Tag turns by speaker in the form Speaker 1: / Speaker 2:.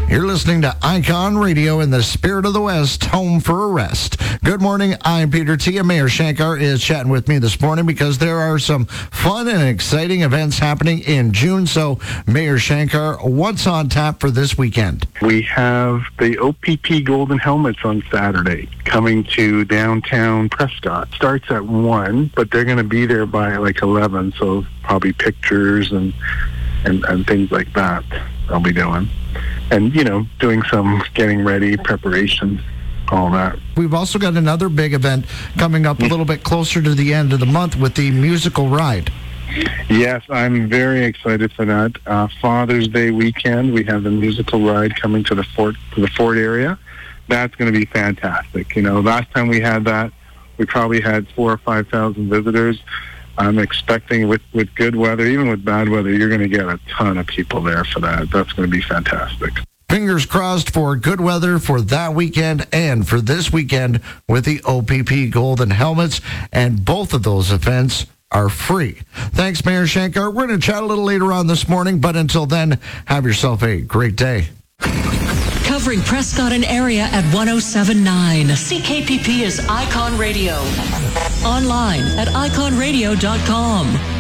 Speaker 1: You're listening to Icon Radio in the spirit of the West, home for a rest. Good morning, I'm Peter T. And Mayor Shankar is chatting with me this morning because there are some fun and exciting events happening in June. So, Mayor Shankar, what's on tap for this weekend?
Speaker 2: We have the OPP Golden Helmets on Saturday coming to downtown Prescott. Starts at 1, but they're going to be there by like 11, so probably pictures and things like that I'll be doing. And, doing some getting ready, preparation, all that.
Speaker 1: We've also got another big event coming up a little bit closer to the end of the month with the musical ride.
Speaker 2: Yes, I'm very excited for that. Father's Day weekend, we have the musical ride coming to the Fort area. That's going to be fantastic. Last time we had that, we probably had 4,000 or 5,000 visitors. I'm expecting with good weather, even with bad weather, you're going to get a ton of people there for that. That's going to be fantastic.
Speaker 1: Fingers crossed for good weather for that weekend and for this weekend with the OPP Golden Helmets. And both of those events are free. Thanks, Mayor Shankar. We're going to chat a little later on this morning, but until then, have yourself a great day.
Speaker 3: Covering Prescott and area at 107.9. CKPP is Icon Radio. Online at iconradio.com.